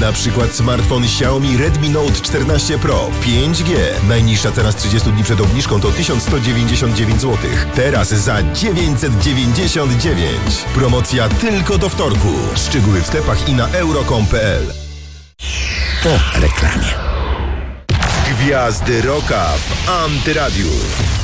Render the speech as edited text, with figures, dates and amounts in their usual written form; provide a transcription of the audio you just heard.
Na przykład smartfon Xiaomi Redmi Note 14 Pro 5G. Najniższa cena z 30 dni przed obniżką to 1199 zł. Teraz za 999. Promocja tylko do wtorku. Szczegóły w sklepach i na euro.com.pl. Po reklamie. Gwiazdy Rocka w Antyradiu.